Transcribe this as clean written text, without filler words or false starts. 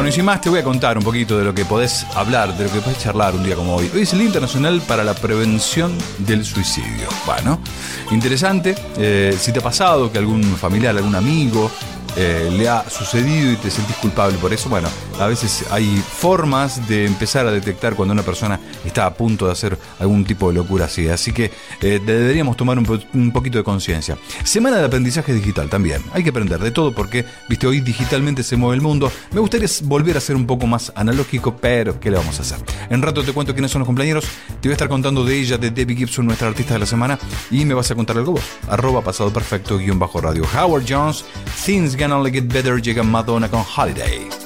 Bueno, y sin más te voy a contar un poquito de lo que podés hablar, de lo que podés charlar un día como hoy. Hoy es el Día Internacional para la Prevención del Suicidio. Bueno, interesante. Si te ha pasado que algún familiar, algún amigo le ha sucedido y te sentís culpable por eso, bueno, a veces hay formas de empezar a detectar cuando una persona está a punto de hacer algún tipo de locura así. Así que deberíamos tomar un poquito de conciencia. Semana de aprendizaje digital también. Hay que aprender de todo porque, viste, hoy digitalmente se mueve el mundo. Me gustaría volver a ser un poco más analógico, pero ¿qué le vamos a hacer? En rato te cuento quiénes son los compañeros. Te voy a estar contando de ella, de Debbie Gibson, nuestra artista de la semana, y me vas a contar algo vos. @pasadoperfecto_radio. Howard Jones, Things Can Only Get Better, llega Madonna con Holiday.